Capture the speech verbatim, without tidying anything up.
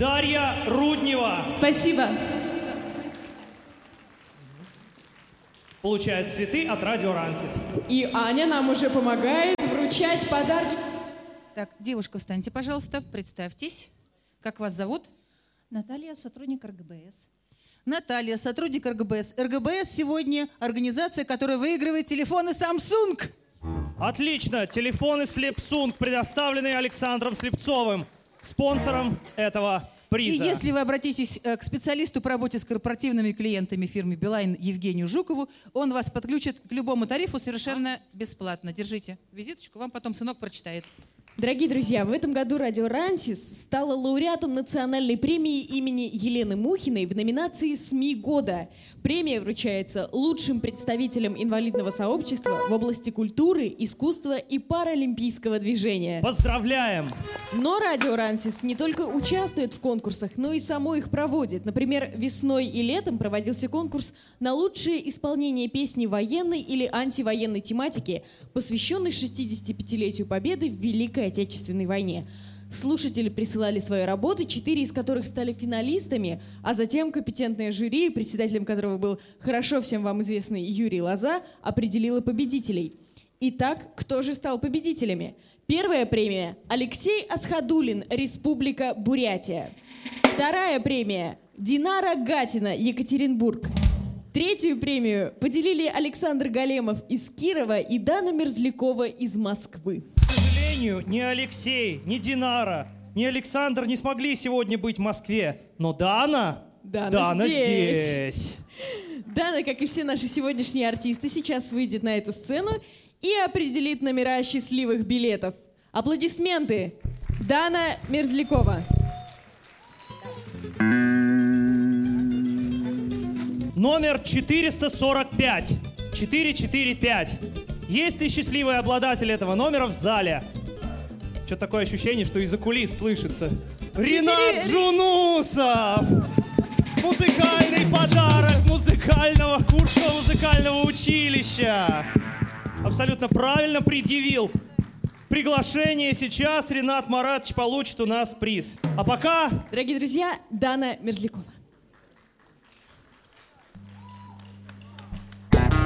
Дарья Руднева. Спасибо. Получает цветы от радио Рансис. И Аня нам уже помогает вручать подарки. Так, девушка, встаньте, пожалуйста, представьтесь. Как вас зовут? Наталья, сотрудник эр гэ бэ эс. Наталья, сотрудник эр гэ бэ эс. эр гэ бэ эс сегодня организация, которая выигрывает телефоны Samsung. Отлично. Телефоны Samsung, предоставленные Александром Слепцовым, спонсором этого приза. И если вы обратитесь к специалисту по работе с корпоративными клиентами фирмы Билайн Евгению Жукову, он вас подключит к любому тарифу совершенно бесплатно. Держите визиточку, вам потом сынок прочитает. Дорогие друзья, в этом году радио Рансис стала лауреатом национальной премии имени Елены Мухиной в номинации СМИ года. Премия вручается лучшим представителям инвалидного сообщества в области культуры, искусства и паралимпийского движения. Поздравляем! Но радио Рансис не только участвует в конкурсах, но и само их проводит. Например, весной и летом проводился конкурс на лучшее исполнение песни военной или антивоенной тематики, посвященной шестидесятипятилетию Победы в Великой Отечественной войне. Слушатели присылали свои работы, четыре из которых стали финалистами, а затем компетентное жюри, председателем которого был хорошо всем вам известный Юрий Лоза, определило победителей. Итак, кто же стал победителями? Первая премия – Алексей Асхадулин, Республика Бурятия. Вторая премия – Динара Гатина, Екатеринбург. Третью премию поделили Александр Галемов из Кирова и Дана Мерзлякова из Москвы. К сожалению, ни Алексей, ни Динара, ни Александр не смогли сегодня быть в Москве. Но Дана, Дана, Дана здесь. здесь. Дана, как и все наши сегодняшние артисты, сейчас выйдет на эту сцену и определит номера счастливых билетов. Аплодисменты! Дана Мерзлякова. Номер четыреста сорок пять. четыреста сорок пять. Есть ли счастливый обладатель этого номера в зале? Что-то такое ощущение, что из-за кулис слышится. Ренат Джунусов! Музыкальный подарок музыкального Курского музыкального училища. Абсолютно правильно предъявил. Приглашение сейчас Ренат Маратович получит у нас приз. А пока... Дорогие друзья, Дана Мерзлякова.